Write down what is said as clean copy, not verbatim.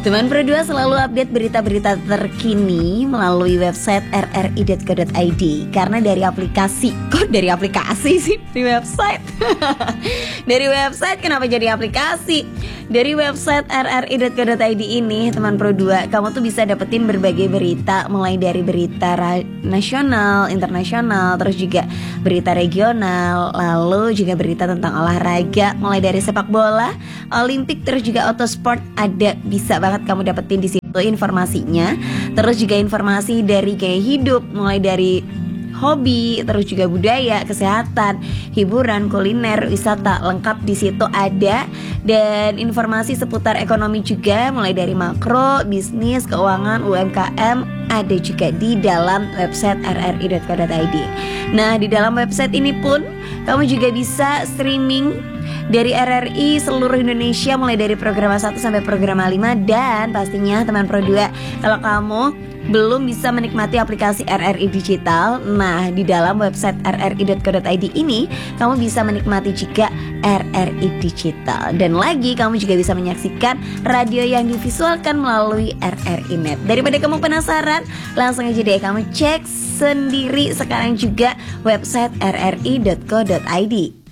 Teman Pro 2 selalu update berita-berita terkini melalui website rri.co.id. Karena dari aplikasi, kok dari aplikasi sih? Di website dari website, kenapa jadi aplikasi? Dari website rri.co.id ini, teman Pro 2, kamu tuh bisa dapetin berbagai berita, mulai dari berita nasional, internasional, terus juga berita regional, lalu juga berita tentang olahraga, mulai dari sepak bola, olimpik, terus juga autosport, ada, bisa banget kamu dapetin di situ informasinya. Terus juga informasi dari gaya hidup, mulai dari hobi, terus juga budaya, kesehatan, hiburan, kuliner, wisata, lengkap di situ ada. Dan informasi seputar ekonomi juga, mulai dari makro, bisnis, keuangan, UMKM, ada juga di dalam website rri.co.id. Nah, di dalam website ini pun kamu juga bisa streaming dari RRI seluruh Indonesia, mulai dari program 1 sampai program 5. Dan pastinya teman Pro 2, kalau kamu belum bisa menikmati aplikasi RRI Digital, nah di dalam website rri.co.id ini kamu bisa menikmati juga RRI Digital. Dan lagi kamu juga bisa menyaksikan radio yang divisualkan melalui RRI Net. Daripada kamu penasaran, langsung aja deh kamu cek sendiri sekarang juga website rri.co.id.